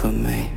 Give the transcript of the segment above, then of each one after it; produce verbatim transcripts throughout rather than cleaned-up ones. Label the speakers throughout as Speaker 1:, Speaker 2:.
Speaker 1: for me.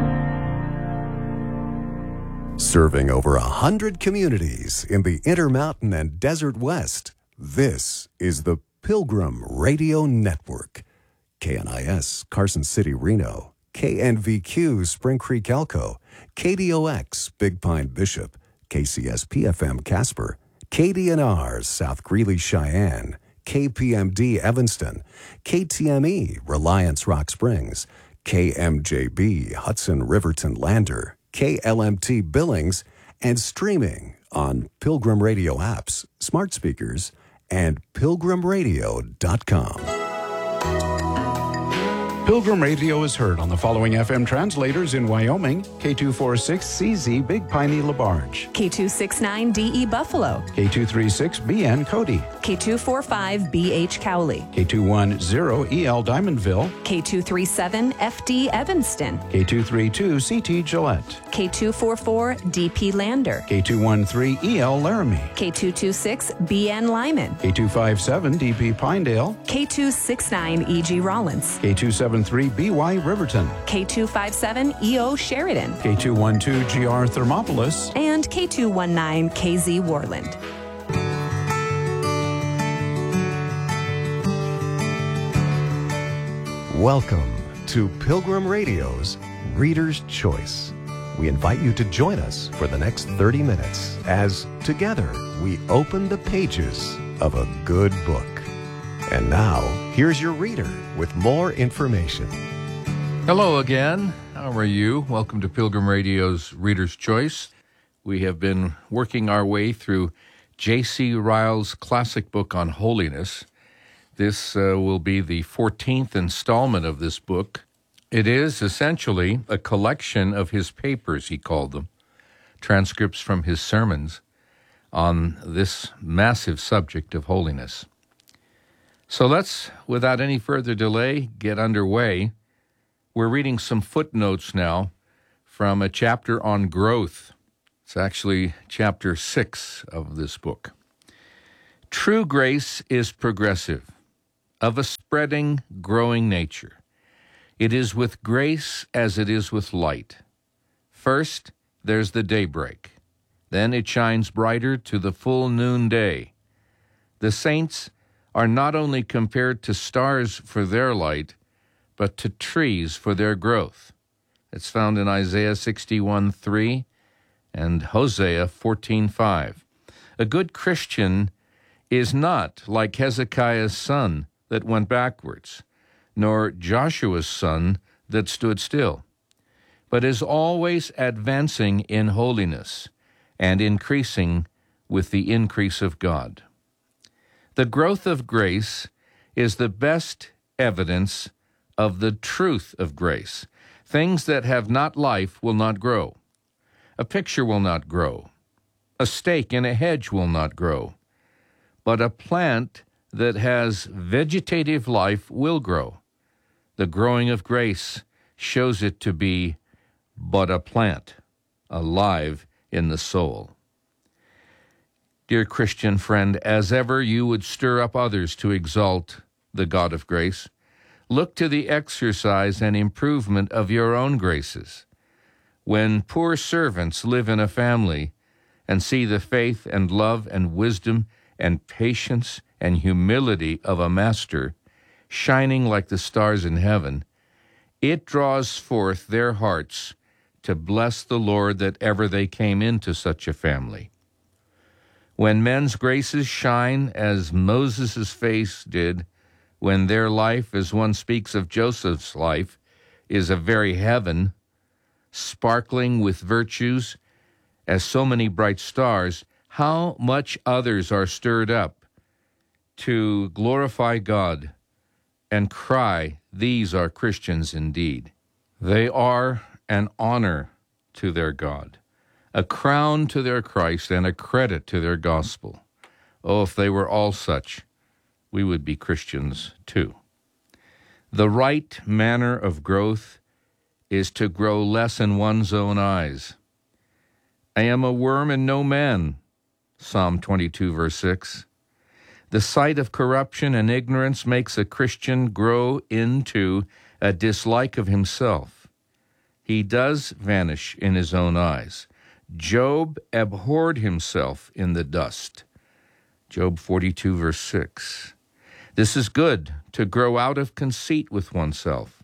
Speaker 2: Serving over a hundred communities in the Intermountain and Desert West, this is the Pilgrim Radio Network. K N I S, Carson City, Reno. K N V Q, Spring Creek, Elko. K D O X, Big Pine, Bishop. K C S P F M, Casper. K D N R, South Greeley, Cheyenne. K P M D, Evanston. K T M E, Reliance, Rock Springs. K M J B, Hudson, Riverton, Lander. K L M T, Billings. And streaming on Pilgrim Radio apps, smart speakers, and pilgrim radio dot com.
Speaker 3: Pilgrim Radio is heard on the following F M translators in Wyoming: K two forty-six C Z Big Piney LaBarge,
Speaker 4: K two sixty-nine D E Buffalo,
Speaker 3: K two thirty-six B N Cody,
Speaker 4: K two forty-five B H Cowley,
Speaker 3: K two ten E L Diamondville,
Speaker 4: K two thirty-seven F D Evanston,
Speaker 3: K two thirty-two C T Gillette,
Speaker 4: K two forty-four D P Lander,
Speaker 3: K two thirteen E L Laramie,
Speaker 4: K two twenty-six B N Lyman,
Speaker 3: K two fifty-seven D P Pinedale,
Speaker 4: K two sixty-nine E G Rollins,
Speaker 3: K two seventy-three B Y Riverton,
Speaker 4: K two fifty-seven E O Sheridan,
Speaker 3: K two twelve G R Thermopolis,
Speaker 4: and K two nineteen K Z Worland.
Speaker 2: Welcome to Pilgrim Radio's Reader's Choice. We invite you to join us for the next thirty minutes as together we open the pages of a good book. And now, here's your reader with more information.
Speaker 5: Hello again. How are you? Welcome to Pilgrim Radio's Reader's Choice. We have been working our way through J C Ryle's classic book on holiness. This uh, will be the fourteenth installment of this book. It is essentially a collection of his papers, he called them, transcripts from his sermons on this massive subject of holiness. So let's, without any further delay, get underway. We're reading some footnotes now from a chapter on growth. It's actually chapter six of this book. True grace is progressive, of a spreading, growing nature. It is with grace as it is with light. First, there's the daybreak. Then it shines brighter to the full noonday. The saints are not only compared to stars for their light, but to trees for their growth. It's found in Isaiah sixty-one three and Hosea fourteen five. A good Christian is not like Hezekiah's son that went backwards, nor Joshua's son that stood still, but is always advancing in holiness and increasing with the increase of God. The growth of grace is the best evidence of the truth of grace. Things that have not life will not grow. A picture will not grow. A stake in a hedge will not grow. But a plant that has vegetative life will grow. The growing of grace shows it to be but a plant, alive in the soul. Dear Christian friend, as ever you would stir up others to exalt the God of grace, look to the exercise and improvement of your own graces. When poor servants live in a family and see the faith and love and wisdom and patience and humility of a master shining like the stars in heaven, it draws forth their hearts to bless the Lord that ever they came into such a family. When men's graces shine as Moses' face did, when their life, as one speaks of Joseph's life, is a very heaven, sparkling with virtues as so many bright stars, how much others are stirred up to glorify God and cry, "These are Christians indeed." They are an honor to their God, a crown to their Christ, and a credit to their gospel. Oh, if they were all such, we would be Christians too. The right manner of growth is to grow less in one's own eyes. I am a worm and no man, Psalm twenty-two, verse six. The sight of corruption and ignorance makes a Christian grow into a dislike of himself. he does vanish in his own eyes. Job abhorred himself in the dust. Job forty-two, verse six. This is good, to grow out of conceit with oneself.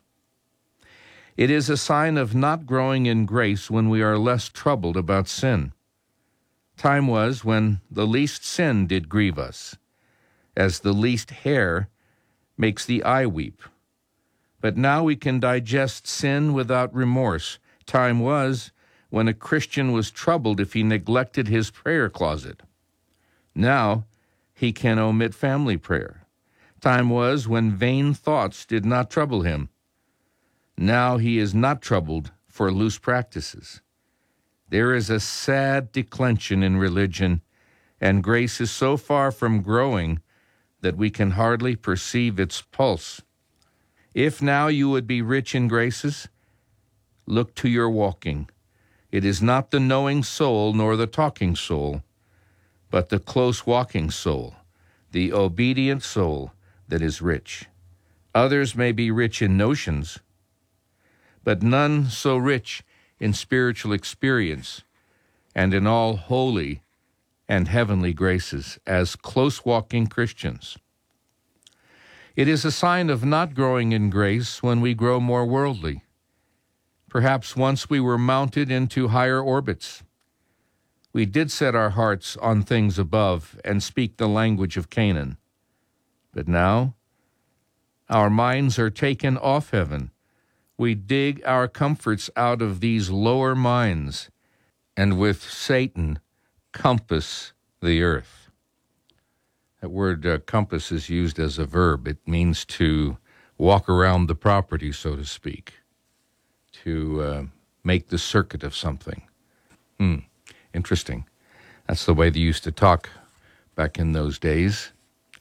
Speaker 5: It is a sign of not growing in grace when we are less troubled about sin. Time was when the least sin did grieve us, as the least hair makes the eye weep. But now we can digest sin without remorse. Time was when a Christian was troubled if he neglected his prayer closet. Now he can omit family prayer. Time was when vain thoughts did not trouble him. Now he is not troubled for loose practices. There is a sad declension in religion, and grace is so far from growing that we can hardly perceive its pulse. If now you would be rich in graces, look to your walking. It is not the knowing soul nor the talking soul, but the close walking soul, the obedient soul that is rich. Others may be rich in notions, but none so rich in spiritual experience and in all holy and heavenly graces as close-walking Christians. It is a sign of not growing in grace when we grow more worldly. Perhaps once we were mounted into higher orbits. We did set our hearts on things above and speak the language of Canaan. But now, our minds are taken off heaven. We dig our comforts out of these lower minds, and with Satan compass the earth. That word uh, compass is used as a verb. It means to walk around the property, so to speak, to uh, make the circuit of something. Hmm, interesting. That's the way they used to talk back in those days.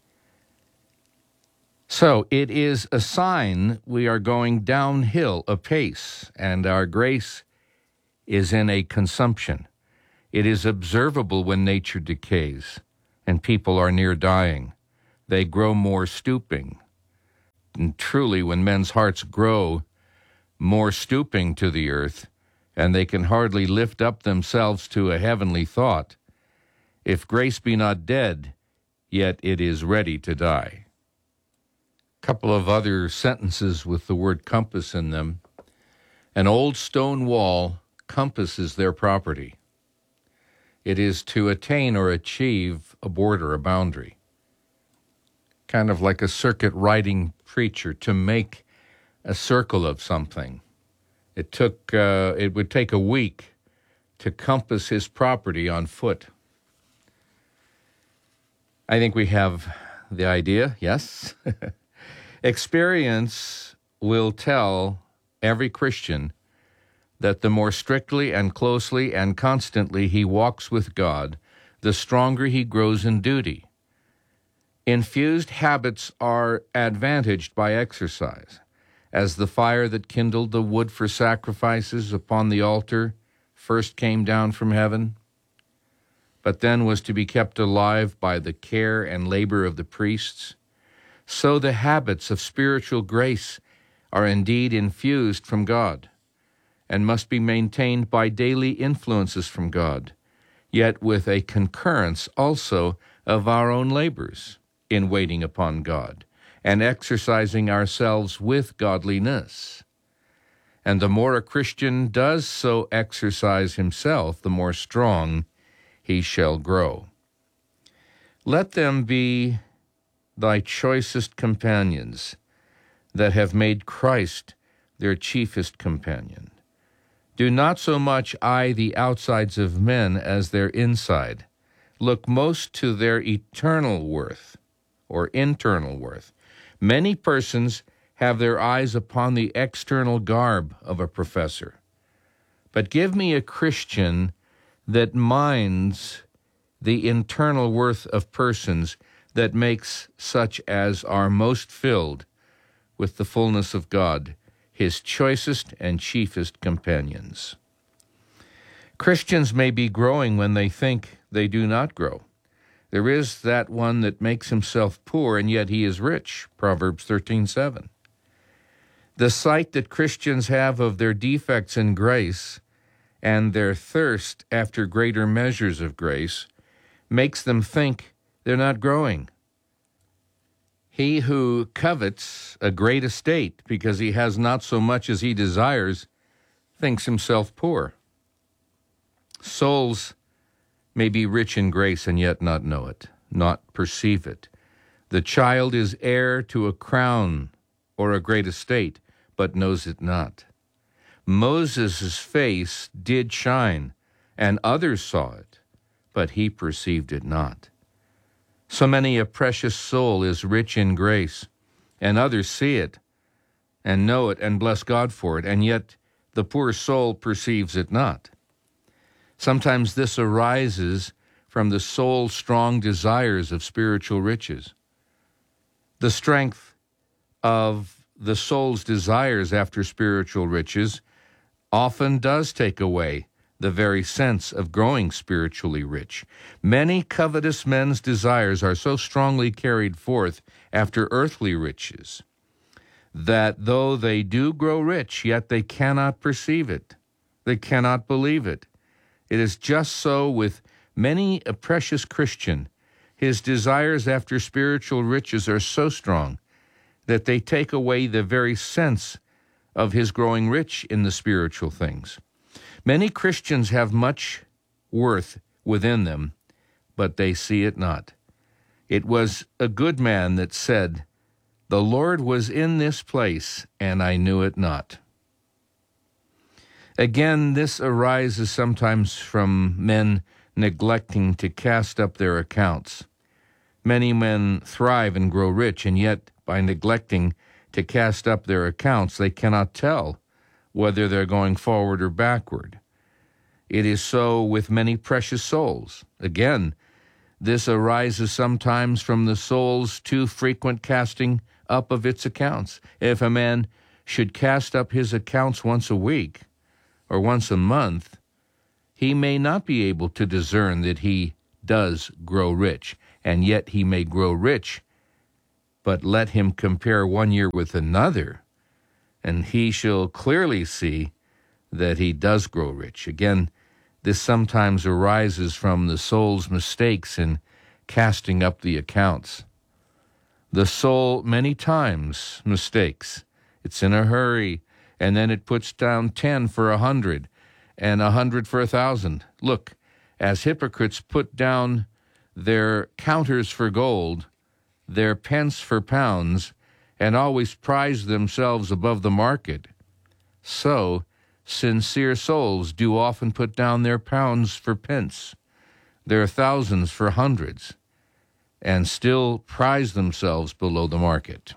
Speaker 5: So it is a sign we are going downhill apace, and our grace is in a consumption. It is observable when nature decays and people are near dying. They grow more stooping. And truly, when men's hearts grow more stooping to the earth, and they can hardly lift up themselves to a heavenly thought, if grace be not dead, yet it is ready to die. Couple of other sentences with the word compass in them. An old stone wall compasses their property. It is to attain or achieve a border, a boundary. Kind of like a circuit riding preacher to make a circle of something. It took, uh, it would take a week to compass his property on foot. I think we have the idea, yes? Experience will tell every Christian that the more strictly and closely and constantly he walks with God, the stronger he grows in duty. Infused habits are advantaged by exercise, as the fire that kindled the wood for sacrifices upon the altar first came down from heaven, but then was to be kept alive by the care and labor of the priests. So the habits of spiritual grace are indeed infused from God, and must be maintained by daily influences from God, yet with a concurrence also of our own labors in waiting upon God, and exercising ourselves with godliness. And the more a Christian does so exercise himself, the more strong he shall grow. Let them be thy choicest companions that have made Christ their chiefest companion. Do not so much eye the outsides of men as their inside. Look most to their eternal worth or internal worth. Many persons have their eyes upon the external garb of a professor. But give me a Christian that minds the internal worth of persons, that makes such as are most filled with the fullness of God, his choicest and chiefest companions. Christians may be growing when they think they do not grow. There is that one that makes himself poor, and yet he is rich, Proverbs thirteen seven. The sight that Christians have of their defects in grace and their thirst after greater measures of grace makes them think they're not growing. He who covets a great estate because he has not so much as he desires thinks himself poor. Souls may be rich in grace and yet not know it, not perceive it. The child is heir to a crown or a great estate, but knows it not. Moses' face did shine, and others saw it, but he perceived it not. So many a precious soul is rich in grace, and others see it, and know it, and bless God for it, and yet the poor soul perceives it not. Sometimes this arises from the soul's strong desires of spiritual riches. The strength of the soul's desires after spiritual riches often does take away the very sense of growing spiritually rich. Many covetous men's desires are so strongly carried forth after earthly riches that though they do grow rich, yet they cannot perceive it. They cannot believe it. It is just so with many a precious Christian. His desires after spiritual riches are so strong that they take away the very sense of his growing rich in the spiritual things. Many Christians have much worth within them, but they see it not. It was a good man that said, "The Lord was in this place, and I knew it not." Again, this arises sometimes from men neglecting to cast up their accounts. Many men thrive and grow rich, and yet by neglecting to cast up their accounts, they cannot tell whether they're going forward or backward. It is so with many precious souls. Again, this arises sometimes from the soul's too frequent casting up of its accounts. If a man should cast up his accounts once a week or once a month, he may not be able to discern that he does grow rich, and yet he may grow rich. But let him compare one year with another, and he shall clearly see that he does grow rich. Again, this sometimes arises from the soul's mistakes in casting up the accounts. The soul many times mistakes. It's in a hurry, and then it puts down ten for a hundred, and a hundred for a thousand. Look, as hypocrites put down their counters for gold, their pence for pounds, and always prize themselves above the market, so sincere souls do often put down their pounds for pence, their thousands for hundreds, and still prize themselves below the market.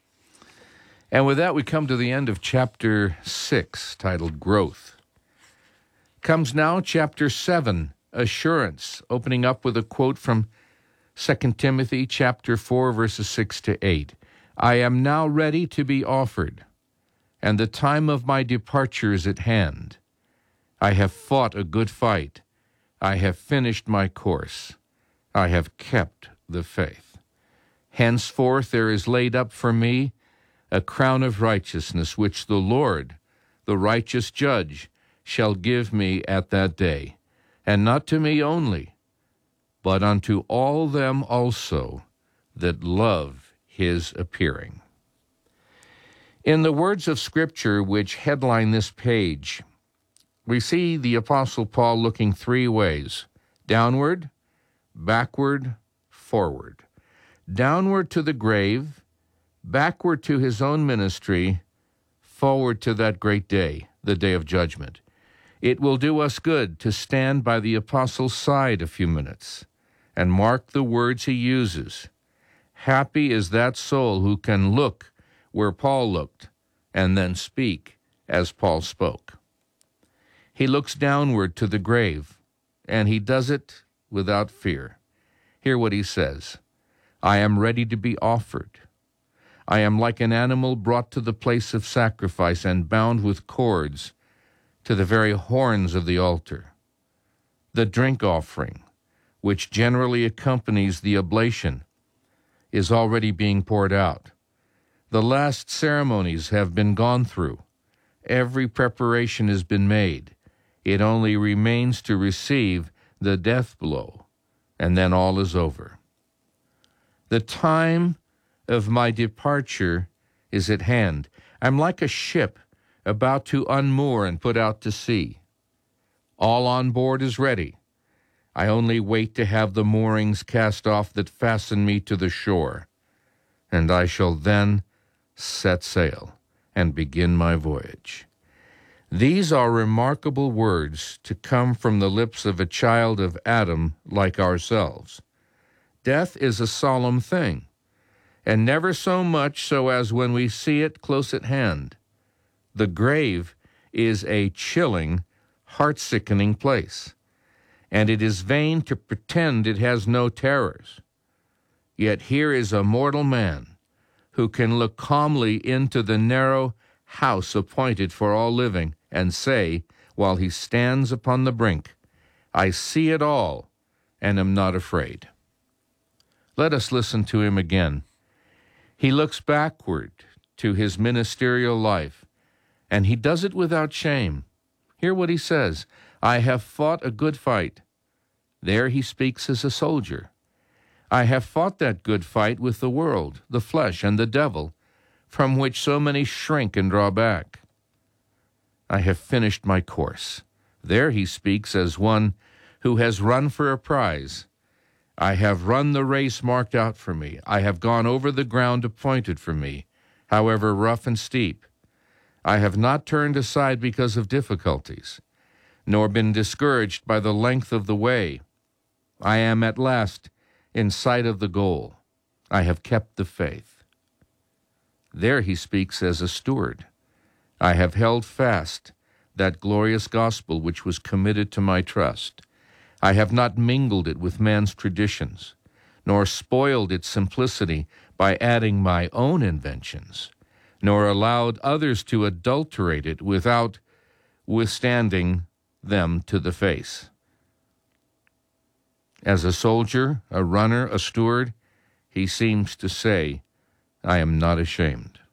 Speaker 5: And with that, we come to the end of chapter six, titled Growth. Comes now chapter seven, Assurance, opening up with a quote from Second Timothy chapter four, verses six to eight. I am now ready to be offered, and the time of my departure is at hand. I have fought a good fight. I have finished my course. I have kept the faith. Henceforth there is laid up for me a crown of righteousness, which the Lord, the righteous judge, shall give me at that day, and not to me only, but unto all them also that love his appearing. In the words of Scripture which headline this page, we see the Apostle Paul looking three ways: downward, backward, forward. Downward to the grave, backward to his own ministry, forward to that great day, the day of judgment. It will do us good to stand by the Apostle's side a few minutes and mark the words he uses. Happy is that soul who can look where Paul looked and then speak as Paul spoke. He looks downward to the grave, and he does it without fear. Hear what he says: I am ready to be offered. I am like an animal brought to the place of sacrifice and bound with cords to the very horns of the altar. The drink offering, which generally accompanies the oblation, is already being poured out. The last ceremonies have been gone through. Every preparation has been made. It only remains to receive the death blow, and then all is over. The time of my departure is at hand. I'm like a ship about to unmoor and put out to sea. All on board is ready. I only wait to have the moorings cast off that fasten me to the shore, and I shall then set sail and begin my voyage. These are remarkable words to come from the lips of a child of Adam like ourselves. Death is a solemn thing, and never so much so as when we see it close at hand. The grave is a chilling, heart-sickening place, and it is vain to pretend it has no terrors. Yet here is a mortal man who can look calmly into the narrow house appointed for all living and say, while he stands upon the brink, I see it all and am not afraid. Let us listen to him again. He looks backward to his ministerial life, and he does it without shame. Hear what he says, I have fought a good fight. There he speaks as a soldier. I have fought that good fight with the world, the flesh, and the devil, from which so many shrink and draw back. I have finished my course. There he speaks as one who has run for a prize. I have run the race marked out for me. I have gone over the ground appointed for me, however rough and steep. I have not turned aside because of difficulties, nor been discouraged by the length of the way. I am at last in sight of the goal. I have kept the faith. There he speaks as a steward. I have held fast that glorious gospel which was committed to my trust. I have not mingled it with man's traditions, nor spoiled its simplicity by adding my own inventions, nor allowed others to adulterate it without withstanding them to the face. As a soldier, a runner, a steward, he seems to say, I am not ashamed.